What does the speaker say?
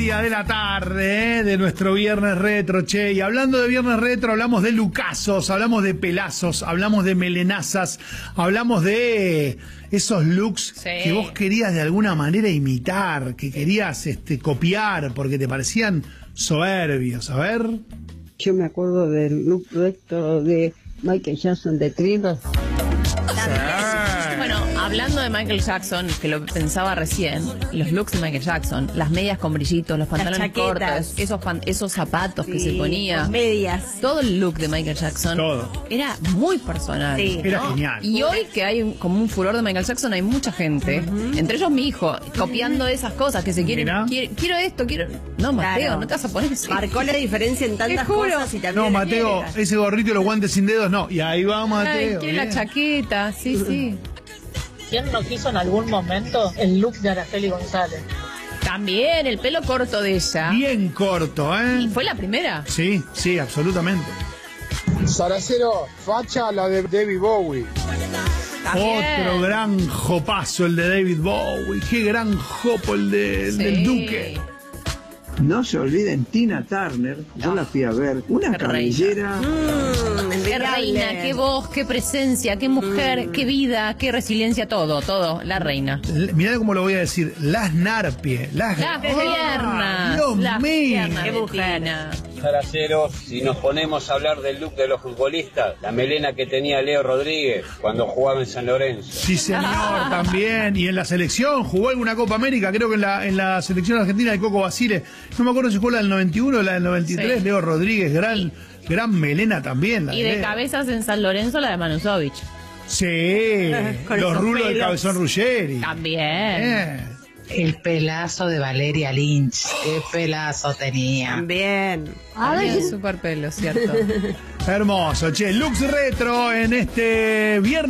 1:30 de la tarde, de nuestro Viernes Retro, che. Y hablando de Viernes Retro, hablamos de lucazos, hablamos de pelazos, hablamos de melenazas, hablamos de esos looks que vos querías de alguna manera imitar, que querías copiar, porque te parecían soberbios. A ver. Yo me acuerdo del look retro de Michael Jackson de Thriller. Bueno, hablando de Michael Jackson, que lo pensaba recién, los looks de Michael Jackson, las medias con brillitos, los pantalones cortos, esos zapatos que se ponía, medias, todo el look de Michael Jackson era muy personal, era genial. Y hoy que hay como un furor de Michael Jackson, hay mucha gente, entre ellos mi hijo, copiando esas cosas que se quieren, quiero esto, quiero... No, Mateo, no te vas a poner así. Marcó la diferencia en tantas cosas y también... No, Mateo, ese gorrito y los guantes sin dedos, no. Y ahí va Mateo. Quiere la chaqueta, sí. ¿Quién no quiso en algún momento el look de Araceli González? También, el pelo corto de ella. Bien corto, ¿eh? ¿Y fue la primera? Sí, absolutamente. Saracero, facha la de David Bowie. También. Otro gran jopazo, el de David Bowie. Qué gran jopo el del Duque. No se olviden Tina Turner, yo la fui a ver, una cabellera. Qué reina, qué voz, qué presencia, qué mujer, qué vida, qué resiliencia, todo, la reina. Mirá cómo lo voy a decir, las narpie, las piernas, Dios mío, qué mujer. Saraceros, si nos ponemos a hablar del look de los futbolistas, la melena que tenía Leo Rodríguez cuando jugaba en San Lorenzo. Sí, señor, también. Y en la selección, jugó alguna Copa América, creo que en la selección argentina de Coco Basile. No me acuerdo si fue la del 91 o la del 93, Leo Rodríguez, gran melena también. Y de cabezas en San Lorenzo, la de Manusovich. Sí, los rulos del Cabezón Ruggeri. También. El pelazo de Valeria Lynch. Qué pelazo tenía. También. Tenía súper pelo, ¿cierto? Hermoso, che. Lux Retro en este viernes.